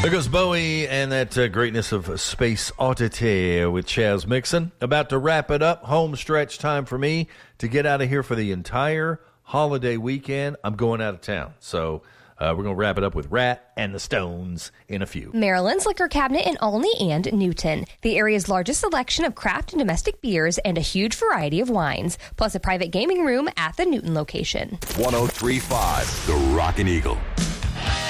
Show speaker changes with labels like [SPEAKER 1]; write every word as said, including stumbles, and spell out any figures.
[SPEAKER 1] There goes Bowie and that uh, greatness of Space Oddity with Chaz Mixon. About to wrap it up. Home stretch time for me to get out of here for the entire holiday weekend. I'm going out of town. So uh, we're going to wrap it up with Rat and the Stones in a few.
[SPEAKER 2] Maryland's Liquor Cabinet in Olney and Newton. The area's largest selection of craft and domestic beers and a huge variety of wines. Plus a private gaming room at the Newton location.
[SPEAKER 3] one oh three point five The Rockin' Eagle.